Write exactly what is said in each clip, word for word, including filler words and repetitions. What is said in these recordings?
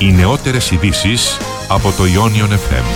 Οι νεότερες ειδήσεις από το Ionion εφ εμ.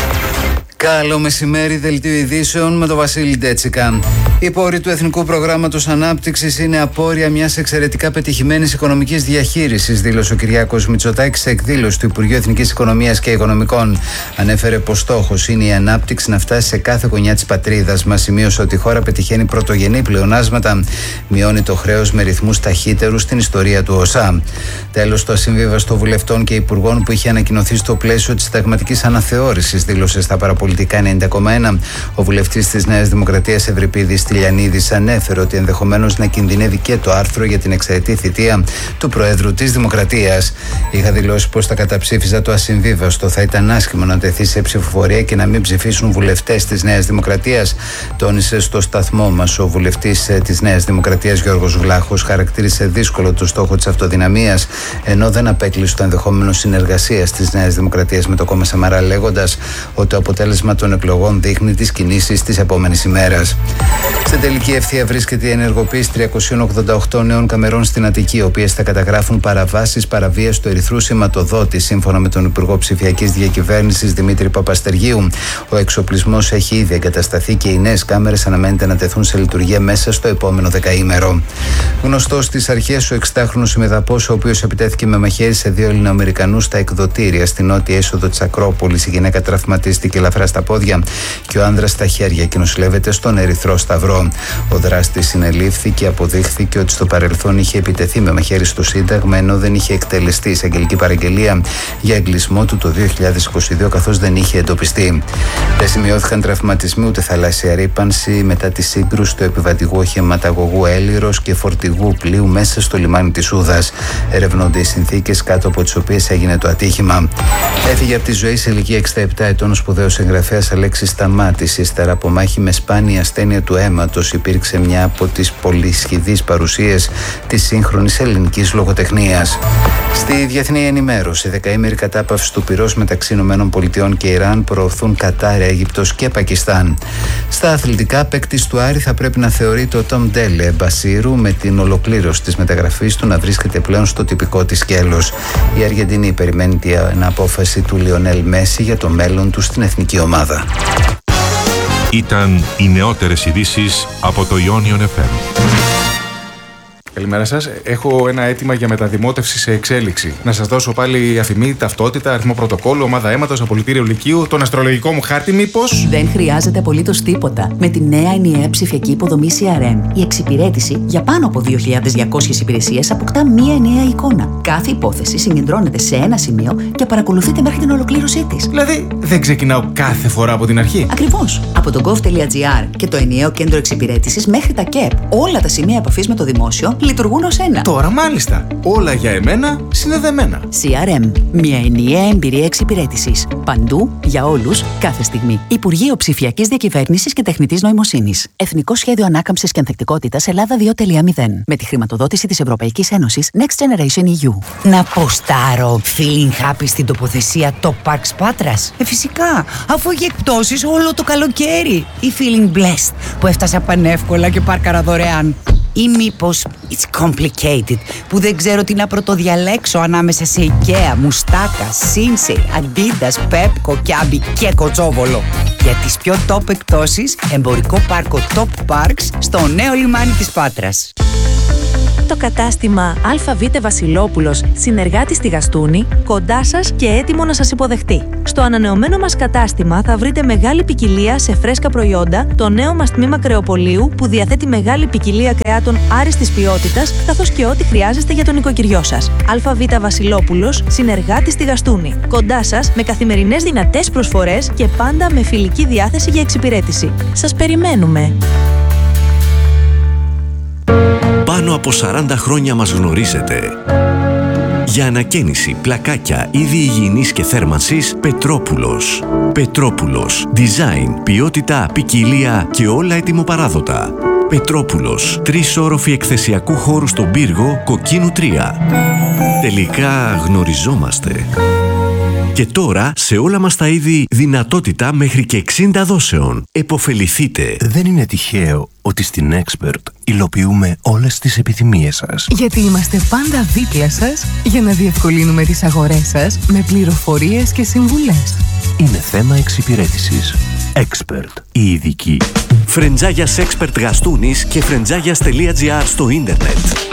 Καλό μεσημέρι, δελτίο ειδήσεων με τον Βασίλη Ντέτσικα. Οι πόροι του Εθνικού Προγράμματος Ανάπτυξης είναι απόρρια μιας εξαιρετικά πετυχημένης οικονομικής διαχείρισης, δήλωσε ο Κυριάκος Μητσοτάκης σε εκδήλωση του Υπουργείου Εθνικής Οικονομίας και Οικονομικών. Ανέφερε πως στόχος είναι η ανάπτυξη να φτάσει σε κάθε γωνιά της πατρίδας μας. Σημείωσε ότι η χώρα πετυχαίνει πρωτογενή πλεονάσματα, μειώνει το χρέος με ρυθμούς ταχύτερους στην ιστορία του ΟΣΑ. Τέλος, το ασυμβίβαστο βουλευτών και υπουργών που είχε ανακοινωθεί στο πλαίσιο της συνταγματικής αναθεώρησης, δήλωσε στα παραπολιτικά ενενήντα κόμμα ένα. Ο βουλευτής της Νέας Δημοκρατίας Ευρυπίδης Τηλιανίδης ανέφερε ότι ενδεχομένως να κινδυνεύει και το άρθρο για την εξαετή θητεία του Προέδρου της Δημοκρατίας. Είχα δηλώσει πως θα καταψήφιζα το ασυμβίβαστο. Θα ήταν άσχημο να τεθεί σε ψηφοφορία και να μην ψηφίσουν βουλευτές της Νέας Δημοκρατίας, τόνισε στο σταθμό μας. Ο βουλευτής της Νέας Δημοκρατίας Γιώργος Βλάχος χαρακτήρισε δύσκολο το στόχο της αυτοδυναμίας, ενώ δεν απέκλεισε το ενδεχόμενο συνεργασίας της Νέας Δημοκρατίας με το κόμμα Σαμαρά, λέγοντας ότι το αποτέλεσμα των εκλογών δείχνει τις κινήσεις της επόμενης ημέρας. Στην τελική ευθεία βρίσκεται η ενεργοποίηση τριακοσίων ογδόντα οκτώ νέων καμερών στην Αττική, οι οποίες θα καταγράφουν παραβάσεις παραβίαση του ερυθρού σηματοδότη, σύμφωνα με τον Υπουργό Ψηφιακής Διακυβέρνησης Δημήτρη Παπαστεργίου. Ο εξοπλισμός έχει ήδη εγκατασταθεί και οι νέες κάμερες αναμένεται να τεθούν σε λειτουργία μέσα στο επόμενο δεκαήμερο. Γνωστός στις αρχές, ο εξήντα ημεδαπός, ο οποίος επιτέθηκε με μαχαίρι σε δύο Ελληνοαμερικανούς στα εκδοτήρια στην νότια είσοδο της Ακρόπολης. Η γυναίκα τραυματίστηκε ελαφρά στα πόδια και ο άνδρας στα χέρια και νοσηλεύεται στον Ερυθρό Σταυρό. Ο δράστης συνελήφθη και αποδείχθηκε ότι στο παρελθόν είχε επιτεθεί με μαχαίρι στο Σύνταγμα, ενώ δεν είχε εκτελεστεί εισαγγελική παραγγελία για εγκλεισμό του το δύο χιλιάδες είκοσι δύο, καθώς δεν είχε εντοπιστεί. Δεν σημειώθηκαν τραυματισμοί ούτε θαλάσσια ρύπανση μετά τη σύγκρουση του επιβατηγού οχηματαγωγού Έλυρος και φορτηγού πλοίου μέσα στο λιμάνι της Ούδας. Ερευνώνται οι συνθήκες κάτω από τις οποίες έγινε το ατύχημα. Έφυγε από τη ζωή σε ηλικία εξήντα επτά ετών ο σπουδαίος εγγραφέας Αλέξης Σταμάτης, ύστερα από μάχη με σπάνια ασθένεια του αίματος. Υπήρξε μια από τις πολυσχηδείς παρουσίες της σύγχρονης ελληνικής λογοτεχνίας. Στη διεθνή ενημέρωση, δεκαήμερη κατάπαυση του πυρός μεταξύ ΗΠΑ και Ιράν προωθούν Κατάρ, Αίγυπτος και Πακιστάν. Στα αθλητικά, παίκτης του Άρη θα πρέπει να θεωρείται ο Τόμ Ντέλε Μπασίρου, με την ολοκλήρωση της μεταγραφής του να βρίσκεται πλέον στο τυπικό της σκέλος. Η Αργεντινή περιμένει την απόφαση του Λιονέλ Μέση για το μέλλον του στην εθνική ομάδα. Ήταν οι νεότερες ειδήσεις από το Ionion εφ εμ. Καλημέρα σας. Έχω ένα αίτημα για μεταδημότευση σε εξέλιξη. Να σας δώσω πάλι αφημί, ταυτότητα, αριθμό πρωτοκόλλου, ομάδα αίματος, απολυτήριο λυκείου, τον αστρολογικό μου χάρτη, μήπως? Δεν χρειάζεται απολύτως τίποτα. Με τη νέα ενιαία ψηφιακή υποδομή σι αρ εμ, η εξυπηρέτηση για πάνω από δύο χιλιάδες διακόσιες υπηρεσίες αποκτά μία ενιαία εικόνα. Κάθε υπόθεση συγκεντρώνεται σε ένα σημείο και παρακολουθείται μέχρι την ολοκλήρωσή της. Δηλαδή, δεν ξεκινάω κάθε φορά από την αρχή. Ακριβώς. Από το gov.gr και το ενιαίο κέντρο εξυπηρέτησης μέχρι τα ΚΕΠ, όλα τα σημεία επαφής με το δημόσιο λειτουργούν ως ένα. Τώρα μάλιστα. Όλα για εμένα συνδεδεμένα. σι αρ εμ. Μια ενιαία εμπειρία εξυπηρέτησης. Παντού, για όλους, κάθε στιγμή. Υπουργείο Ψηφιακής Διακυβέρνησης και Τεχνητής Νοημοσύνης. Εθνικό Σχέδιο Ανάκαμψης και Ανθεκτικότητας Ελλάδα δύο κόμμα μηδέν. Με τη χρηματοδότηση της Ευρωπαϊκής Ένωσης Next Generation ι γιου. Να ποστάρω feeling happy στην τοποθεσία Top Parks Πάτρας. Ε, φυσικά, αφού έχει εκπτώσεις όλο το καλοκαίρι. Ή feeling blessed που έφτασα πανεύκολα και πάρκαρα δωρεάν. Ή μήπως it's complicated που δεν ξέρω τι να πρωτοδιαλέξω ανάμεσα σε IKEA, Μουστάκα, Σίνσεϊ, Αντίντας, Πέπκο, Κιάμπι και Κοτσόβολο. Για τις πιο top εκπτώσεις, εμπορικό πάρκο Top Parks στο νέο λιμάνι της Πάτρας. Το κατάστημα ΑΒ Βασιλόπουλος, συνεργάτη στη Γαστούνη, κοντά σας και έτοιμο να σας υποδεχτεί. Στο ανανεωμένο μας κατάστημα θα βρείτε μεγάλη ποικιλία σε φρέσκα προϊόντα, το νέο μας τμήμα κρεοπολίου που διαθέτει μεγάλη ποικιλία κρεάτων άριστης ποιότητας, καθώς και ό,τι χρειάζεστε για τον οικοκυριό σας. ΑΒ Βασιλόπουλος, συνεργάτη στη Γαστούνη, κοντά σας με καθημερινές δυνατές προσφορές και πάντα με φιλική διάθεση για εξυπηρέτηση. Σας περιμένουμε! Πάνω από σαράντα χρόνια μας γνωρίζετε. Για ανακαίνιση, πλακάκια, είδη υγιεινής και θέρμανσης, Πετρόπουλος. Πετρόπουλος. Design, ποιότητα, ποικιλία και όλα ετοιμοπαράδοτα. Πετρόπουλος. Τρεις όροφοι εκθεσιακού χώρου στον πύργο, Κοκκίνου τρία. Τελικά γνωριζόμαστε. Και τώρα σε όλα μας τα είδη δυνατότητα μέχρι και εξήντα δόσεων. Εποφεληθείτε. Δεν είναι τυχαίο ότι στην Expert υλοποιούμε όλες τις επιθυμίες σας. Γιατί είμαστε πάντα δίπλα σας για να διευκολύνουμε τις αγορές σας με πληροφορίες και συμβουλές. Είναι θέμα εξυπηρέτησης. Expert, η ειδική. Φρεντζάγιας Expert Γαστούνης και φρεντζάγιας.gr στο ίντερνετ.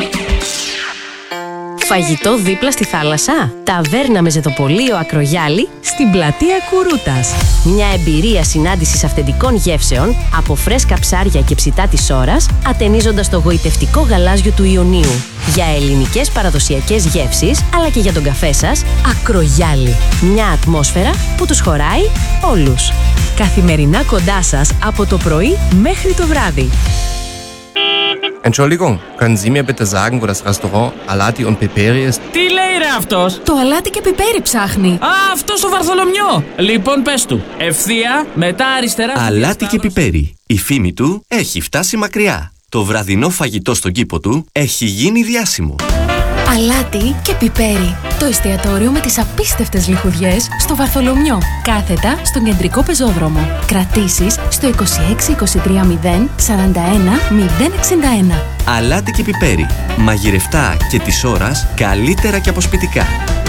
Φαγητό δίπλα στη θάλασσα. Ταβέρνα με ζεδοπολείο Ακρογιάλη στην πλατεία Κουρούτας. Μια εμπειρία συνάντησης αυθεντικών γεύσεων από φρέσκα ψάρια και ψητά της Ώρας, ατενίζοντας το γοητευτικό γαλάζιο του Ιωνίου. Για ελληνικές παραδοσιακές γεύσεις, αλλά και για τον καφέ σας, Ακρογιάλη. Μια ατμόσφαιρα που τους χωράει όλους. Καθημερινά κοντά σας από το πρωί μέχρι το βράδυ. Entschuldigung, können Sie mir bitte sagen, wo das Restaurant Alati und Piperi ist? Τι λέει ρε αυτός? Το αλάτι και πιπέρι ψάχνει. Α, αυτό στο Βαρθολομιό. Λοιπόν, πες του. Ευθεία, μετά αριστερά. Αλάτι και πιπέρι. Η φήμη του έχει φτάσει μακριά. Το βραδινό φαγητό στον κήπο του έχει γίνει διάσημο. Αλάτι και πιπέρι. Το εστιατόριο με τις απίστευτες λιχουδιές στο Βαρθολομιό. Κάθετα στον κεντρικό πεζόδρομο. Κρατήσεις στο είκοσι έξι είκοσι τρία μηδέν σαράντα ένα μηδέν εξήντα ένα. Αλάτι και πιπέρι. Μαγειρευτά και της ώρας καλύτερα και από σπιτικά.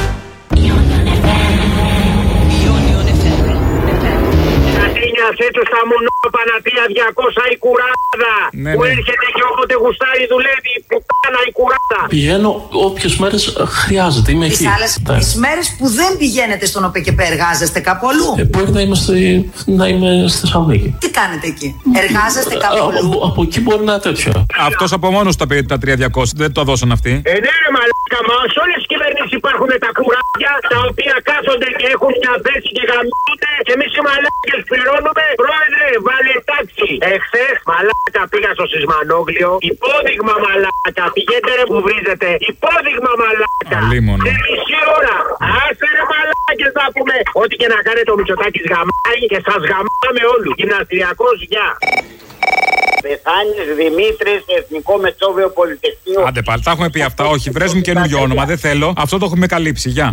Αυτέ του στα μονόπανατία διακόσια η κουράδα. Ναι, που ναι. Έρχεται και όποτε γουστάρει δουλεύει. Που κάνα η κουράδα. Πηγαίνω όποιες μέρες χρειάζεται. Είμαι τις εκεί. Άλλες, τις μέρες που δεν πηγαίνετε στον ΟΠΕΚΕΠΕ εργάζεστε κάπου αλλού. Ε, μπορεί να είμαι, στη, να είμαι στη Θεσσαλονίκη. Τι κάνετε εκεί? Εργάζεστε κάπου Α, αλλού. Από, από εκεί μπορεί να είναι τέτοιο. Αυτός από μόνος τα πήρε τα τρία διακόσια. Δεν το δώσαν αυτοί. Ε, ναι, ρε μαλάκα, μα σε όλες τις κυβερνήσεις υπάρχουν τα κουράδια τα οποία κάθονται και έχουν μια θέση και γαμιούνται. Και εμείς οι μαλάκες πληρώνουμε. Πρόεδρε, βάλε τάξη. Εχθές, μαλάκα, πήγα στο Σισμανόγλιο. Υπόδειγμα, μαλάκα. Πηγαίνετε ρε που βρίζετε. Υπόδειγμα, μαλάκα. Σε μισή ώρα. Άσε ρε μαλάκες να πούμε. Ό,τι και να κάνετε ο Μητσοτάκης γαμάει και σας γαμάμε όλους. Γυμναστηριακός, γεια. Πεθάνης Δημήτρης, Εθνικό Μετσόβιο Πολυτεχνείο. Άντε πάλι, τα έχουμε πει αυτά. Όχι, βρες μου καινούριο όνομα. Δεν θέλω. Αυτό το έχουμε καλύψει. Γεια.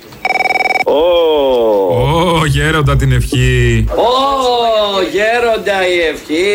Ω, γέροντα την ευχή. Ω, γέροντα η ευχή.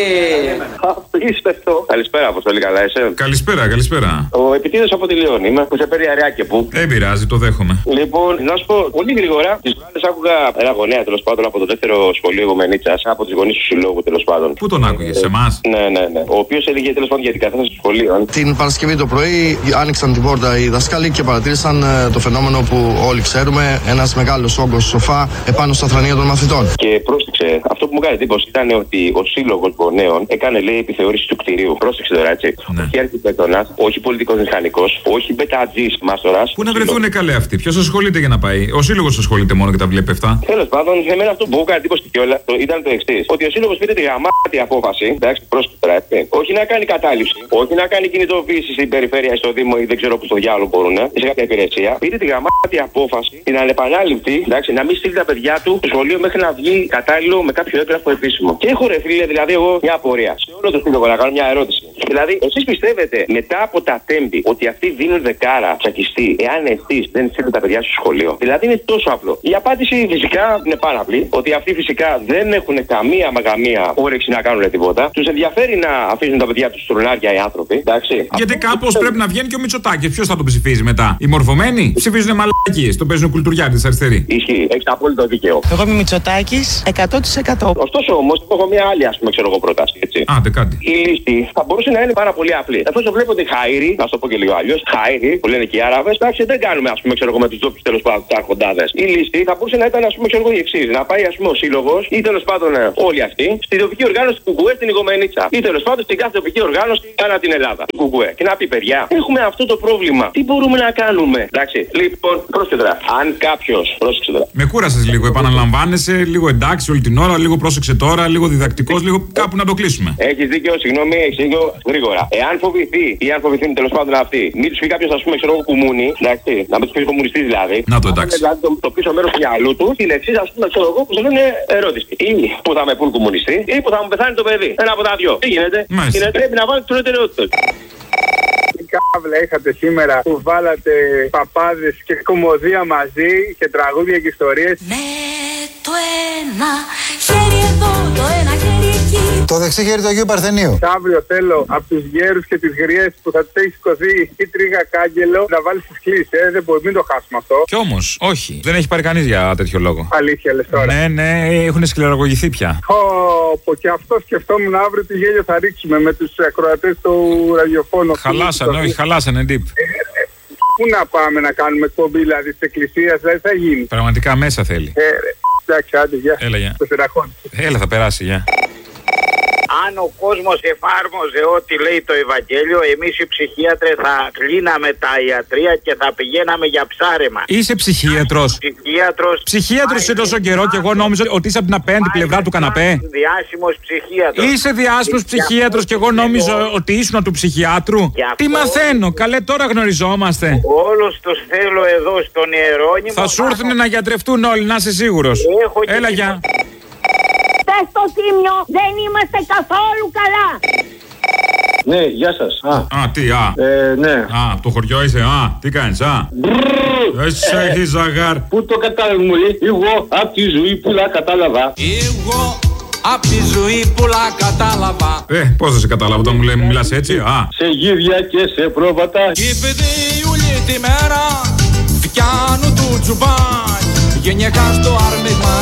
Απίστευτο. Καλησπέρα, Αποστολή, καλά είσαι? Καλησπέρα, καλησπέρα. Ο επιτίδος από τη Λιόν είμαι, που σε παίρνει αραιά και πού. Δεν πειράζει, το δέχομαι. Λοιπόν, να σου πω πολύ γρήγορα. Τις προάλλες άκουγα ένα γονέα τέλος πάντων από το δεύτερο σχολείο Γομενίτσας, από τις γονείς του συλλόγου τέλος πάντων. Πού τον άκουγε, σε εμάς? Ναι, ναι, ναι. Ο οποίος έλεγε τέλος πάντων για την κατάσταση των σχολείων. Την Παρασκευή το πρωί άνοιξαν την πόρτα οι δάσκαλοι και παρατήρησαν το φαινόμενο που όλοι ξέρουμε. Ένας μεγάλος όγκος σοφά επάνω στα θρανία των μαθητών. Και πρόσεξε, αυτό που μου κάνει εντύπωση ήταν ότι ο σύλλογος γονέων έκανε, λέει, επιθεώρηση του κτηρίου. Πρόσεξε τώρα, έτσι. Ναι. Όχι αρχιτέκτονας, όχι πολιτικός μηχανικός, όχι μπετατζής μάστορας. Πού να βρεθούν καλέ αυτοί, ποιος ασχολείται για να πάει? Ο σύλλογος ασχολείται μόνο και τα βλέπει αυτά. Τέλος πάντων, σε μένα αυτό που μου έκανε εντύπωση και όλα ήταν το εξής. Ότι ο σύλλογος πήρε τη γαμάτη απόφαση, εντάξει, πρόσεξε τώρα, έτσι. Όχι να κάνει κατάληψη, όχι να κάνει κινητοποίηση στην περιφέρεια, στο Δήμο ή δεν ξέρω που στο διάλογο μπορούν, σε κάποια υπηρεσία. Πήρε τη γαμάτη απόφαση, την ανεπανάληπτη, εντάξει, να μην στείλει τα παιδιά του στο σχολείο μέχρι να βγει κατάλληλο με κάποιο έγγραφο επίσημο. Και έχω ρε φίλε, δηλαδή εγώ μια απορία. Σε όλο το σύλλογο να κάνω μια ερώτηση. Δηλαδή, εσείς πιστεύετε μετά από τα τέμπη ότι αυτοί δίνουν δεκάρα τσακιστή εάν εσείς δεν στείλετε τα παιδιά στο σχολείο? Δηλαδή είναι τόσο απλό. Η απάντηση φυσικά είναι πάρα απλή. Ότι αυτοί φυσικά δεν έχουν καμία μα καμία όρεξη να κάνουν τίποτα. Τους ενδιαφέρει να αφήσουν τα παιδιά τους στρονάρια οι άνθρωποι. Εντάξει. Γιατί κάπως πρέπει να βγαίνει και ο Μητσοτάκης. Ποιος θα τον ψηφίζει μετά? Οι μορφωμένοι ψηφίζουν μαλακίες. Τον παίζουν κουλτουριάρι της αριστερή. Ισχύει. Έχεις απόλυτο δίκαιο. Εγώ είμαι Μητσοτάκης εκατό τοις εκατό. Ωστόσο όμως έχω μια άλλη, ας πούμε, ξέρω εγώ πρόταση. Έτσι. Άντε κάτι. Η λύση θα μπορούσε να είναι πάρα πολύ απλή. Εφόσον βλέπονται χαΐροι, να το πω και λίγο αλλιώς, χαΐροι που λένε και οι Άραβες, εντάξει, δεν κάνουμε, ας πούμε, ξέρω εγώ, με τους ντόπιους τέλος πάντων τους αρχοντάδες. Η λύση θα μπορούσε να ήταν, ας πούμε, ξέρω εγώ, η εξής. Να πάει, ας πούμε, ο σύλλογος ή τέλος πάντων όλοι αυτοί στην τοπική οργάνωση του Κουκουέ στην Ιγομενίτσα ή τέλος πάντων στην κάθε τοπική οργάνωση ανά την Ελλάδα. Του Κουκουέ. Και να πει, παιδιά, έχουμε αυτό το πρόβλημα. Τι μπορούμε να κάνουμε? Εντάξει, λοιπόν, πρόσεξε τώρα. Αν κάποιος. Πρόσεξε τώρα. Με κούρασες λίγο, επαναλαμβάνεσαι, λίγο εντάξει όλη την ώρα, λίγο πρόσεξε τώρα, λίγο διδακτικός, λίγο κάπου να το κλείσουμε. Έχεις δίκιο, συγγνώμη, έχεις δίκιο, γρήγορα. Εάν φοβηθεί ή αν φοβηθούν τέλος πάντων αυτοί, μην τους πει κάποιος, ας πούμε, ξέρω εγώ, κουμούνι, εντάξει, να μην τους πει κομμουνιστής δηλαδή. Να το εντάξει. Δηλαδή το, το πίσω μέρος του μυαλού του, την εξής, ας πούμε, ξέρω εγώ, που σε λένε ερώτηση. Ή που θα με πούν κομμουνιστή, ή που θα μου πεθάνει το παιδί. Ένα από τα δυο. Τι γίνεται? γίνεται? Πρέπει να βάλει τις προτεραιότητες. κάβλα είχατε σήμερα που βάλατε παπάδες και κομμωδία μαζί και τραγούδια και ιστορίες. Ναι, το ένα χέρι εδώ, το ένα χέρι εκεί. Το δεξί χέρι του Αγίου Παρθενίου. Αύριο θέλω από τους γέρους και τις γριές που θα τους έχει σηκωθεί η τρίγα κάγκελο να βάλει στις κλήσεις. Ε, δεν μπορεί, μην το χάσουμε αυτό. Κι όμως, όχι. Δεν έχει πάρει κανείς για τέτοιο λόγο. Αλήθεια λες τώρα. Ναι, ναι, έχουν σκληραγωγηθεί πια. Πω, και αυτό σκεφτόμουν αύριο τι γέλιο θα ρίξουμε με τους ακροατές του ραδιοφώνου. Χαλάσανε, όχι, χαλάσανε, ντύπ. Πού να πάμε να κάνουμε εκπομπή, δηλαδή της εκκλησίας, δηλαδή θα γίνει. Πραγματικά μέσα θέλει. Ε, εντάξει, άντε, γεια. Έλα, γεια. Το σειραχώνει. Έλα, θα περάσει, γεια. Αν ο κόσμος εφάρμοζε ό,τι λέει το Ευαγγέλιο, εμείς οι ψυχίατροι θα κλείναμε τα ιατρία και θα πηγαίναμε για ψάρεμα. Είσαι ψυχίατρος. Ψυχίατρος. Ψυχίατρος είσαι τόσο καιρό και εγώ νόμιζα ότι είσαι από την απέναντι πλευρά του καναπέ. Διάσημος ψυχίατρος. Είσαι διάσημος ψυχίατρος και εγώ νόμιζα ότι ήσουν του ψυχιάτρου. Τι μαθαίνω, καλέ τώρα γνωριζόμαστε. Όλους τους θέλω εδώ στον Ιερώνυμο. Θα σου έρθουν να γιατρευτούν όλοι, να είσαι σίγουρος. Έλα, γεια. Πες το Τίμιο, δεν είμαστε καθόλου καλά. Ναι, γεια σας. Α, α τι, α. Ε, ναι. Α, από το χωριό είσαι, α. Τι κάνεις, α. Εσύ έχεις ζαγάρ. Πού το κατάλαβα, μου λέει. Εγώ απ' τη ζωή πουλά κατάλαβα. Εγώ απ' τη ζωή πουλά κατάλαβα. Ε, πώς θα σε κατάλαβα όταν μου λέει, μου μιλάς έτσι, α. Σε γύρια και σε πρόβατα. Και επειδή όλη τη μέρα φτιάνουν του τσουμπάκι. Γενιακά στο άρμιγμα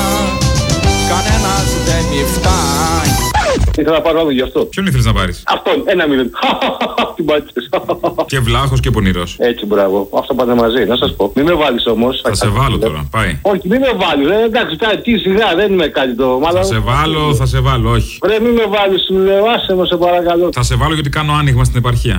κανένας δεν μη φτάνει. Ήθελα να πάρω άλλο γι' αυτό. Ποιον ήθελες να πάρεις? Αυτόν, ένα μηδέν. Την πάτησες. Και βλάχος και πονηρός. Έτσι, μπράβο. Αυτό πάτε μαζί, να σας πω. Μην με βάλεις όμως. Θα σε βάλω τώρα, πάει. Όχι, μην με βάλεις. Ε, εντάξει, τι σιγά, δεν είμαι κάτι το. Θα σε βάλω, θα σε βάλω, όχι. Ρε, μην με βάλεις, σου λέω, άσε με, σε παρακαλώ. Θα σε βάλω γιατί κάνω άνοιγμα στην επαρχία.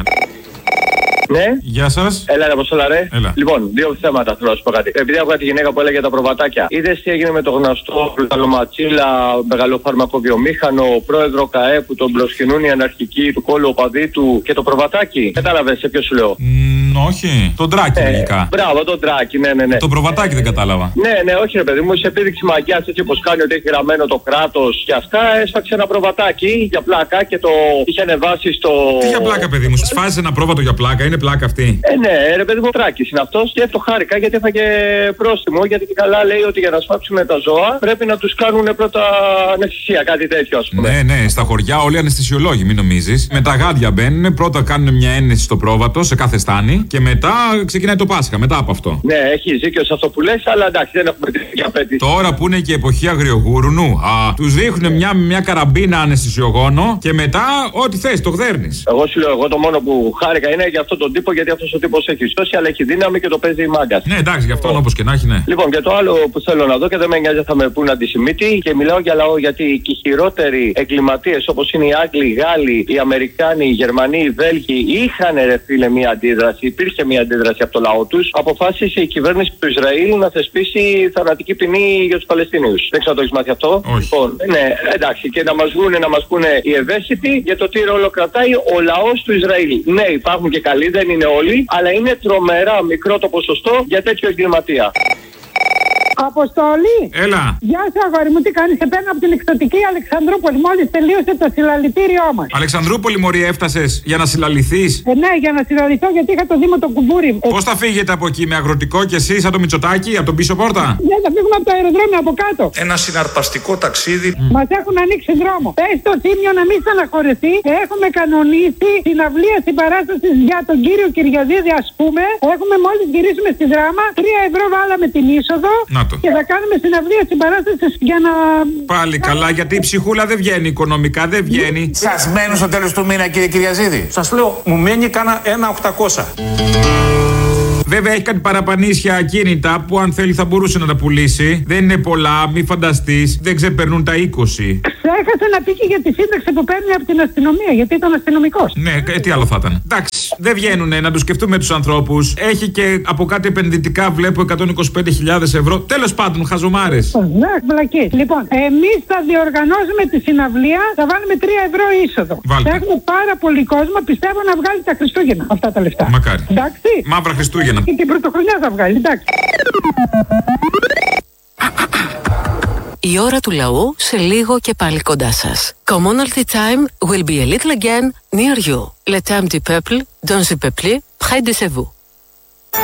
Ναι. Γεια σας. Έλα, ρε, Αποστόλα, ρε. Έλα. Λοιπόν, δύο θέματα θέλω να σου πω κάτι. Επειδή άκουγα τη γυναίκα που έλεγε τα προβατάκια. Είδες τι έγινε με το γνωστό Καλοματσίλα, μεγαλοφαρμακοβιομήχανο, πρόεδρο ΚΑΕ που τον προσκυνούν οι αναρχικοί του κόλλου οπαδί του και το προβατάκι. Κατάλαβες σε ποιο σου λέω? Mm, όχι. Τον Τράκη, ε, λογικά. Μπράβο, τον Τράκη, ναι, ναι, ναι. Το προβατάκι ε, δεν κατάλαβα. Ναι, ναι, όχι, ρε παιδί μου, σε επίδειξη μαγιά έτσι όπως κάνει ότι έχει γραμμένο το κράτος και αυτά, έσφαξε ένα προβατάκι για πλάκα και το είχε ανεβάσει στο. Τι για πλάκα, παιδί μου, σφάζει ένα πρόβατο για πλάκα, είναι πλάκα αυτή. Ε, ναι, ρε παιδί μου, Τράκης είναι αυτός και το χάρηκα γιατί έφαγε πρόστιμο. Γιατί και καλά λέει ότι για να σφάξουμε τα ζώα πρέπει να τους κάνουν πρώτα αναισθησία, κάτι τέτοιο, ας πούμε. Ναι, ναι, στα χωριά όλοι αναισθησιολόγοι, μην νομίζεις. Με τα γάντια μπαίνουν, πρώτα κάνουν μια ένεση στο πρόβατο, σε κάθε στάνη και μετά ξεκινάει το Πάσχα, μετά από αυτό. Ναι, έχει δίκιο σε αυτό που λες, αλλά εντάξει, δεν έχουμε τη απέτηση. Τώρα που είναι και η εποχή αγριογούρουνου, α, τους δείχνουν μια, μια καραμπίνα αναισθησιογόνο και μετά ό,τι θες, το γδέρνεις. Εγώ σου λέω, εγώ το μόνο που χάρηκα είναι για αυτόν τον τύπο, γιατί αυτός ο τύπος έχει σώσει, αλλά έχει δύναμη και το παίζει η μάγκα. Ναι, εντάξει, γι' αυτόν όπως και να έχει, ναι. Λοιπόν, και το άλλο που θέλω να δω και δεν με νοιάζει θα με πούνε αντισημίτη και μιλάω για λαό, γιατί και οι χειρότεροι εγκληματίες όπως είναι οι Άγγλοι, οι Γάλλοι, οι Αμερικάνοι, οι Γερμανοί, οι Βέλγοι είχαν ρε φίλε μια αντίδραση, υπήρχε μια αντίδραση από το λαό τους. Αποφάσισε η κυβέρνηση του Ισραήλ να θεσπίσει θανατική ποινή για τους Παλαιστίνιους. Δεν ξέρω αν το έχεις μάθει αυτό. Όχι. Λοιπόν, ναι, εντάξει, και να μας βγουν να μας πούνε οι ευαίσθητοι για το τι ρόλο κρατάει ο λαός του Ισραήλ. Ναι, υπάρχουν και καλοί, δεν είναι όλοι, αλλά είναι τρομερά μικρό το ποσοστό για τέτοιο εγκληματία. Αποστολή! Έλα! Γεια σου, αγόρι μου, τι κάνεις? Σε παίρνω από την εκστοτική Αλεξανδρούπολη. Μόλις τελείωσε το συλλαλητήριό μας. Αλεξανδρούπολη, μωρή, έφτασες για να συλλαληθείς? Ε, ναι, για να συλλαληθώ, γιατί είχα το Δήμο το κουμπούρι. Πώς θα φύγετε από εκεί, με αγροτικό κι εσύ, σαν το Μητσοτάκι, από τον πίσω πόρτα? Ναι, θα φύγουμε από το αεροδρόμιο από κάτω. Ένα συναρπαστικό ταξίδι. Mm. Μας έχουν ανοίξει δρόμο. Πες το Τίμιο να μην στεναχωρεθεί. Έχουμε κανονίσει συναυλία συμπαράσταση για τον κύριο Κυριαζίδη, ας πούμε. Έχουμε μόλις γυρίσουμε στη Δράμα. τρία ευρώ βάλαμε την είσοδο. Να το. Και θα κάνουμε συναυλία συμπαράσταση για να. Πάλι καλά, γιατί η ψυχούλα δεν βγαίνει οικονομικά, δεν βγαίνει. Σας μένουν στο τέλος του μήνα, κύριε Κυριαζίδη? Σας λέω, μου μένει κάνα ένα οκτακόσια. Βέβαια έχει κάτι παραπανίσια ακίνητα που αν θέλει θα μπορούσε να τα πουλήσει. Δεν είναι πολλά, μη φανταστείς, δεν ξεπερνούν τα είκοσι. Ξέχασε να πει και για τη σύνταξη που παίρνει από την αστυνομία, γιατί ήταν αστυνομικός. Ναι, ε, τι άλλο θα ήταν. Εντάξει, δεν βγαίνουνε, να τους σκεφτούμε τους ανθρώπους. Έχει και από κάτι επενδυτικά, βλέπω εκατόν είκοσι πέντε χιλιάδες ευρώ. Τέλος πάντων, χαζομάρες. Ναι, βλακίες. Λοιπόν, εμείς θα διοργανώσουμε τη συναυλία, θα βάλουμε τρία ευρώ είσοδο. Βάλτε. Θα έχουμε πάρα πολύ κόσμο, πιστεύω να βγάλει τα Χριστούγεννα αυτά τα λεφτά. Μακάρι. Εντάξει. Μαύρα Χριστούγεννα. Και την πρωτοχρονιά θα βγάλει, εντάξει. Η ώρα του λαού σε λίγο και πάλι κοντά σας. Commonalty time will be a little again near you. Le temps du peuple, dans le peuple, près de vous.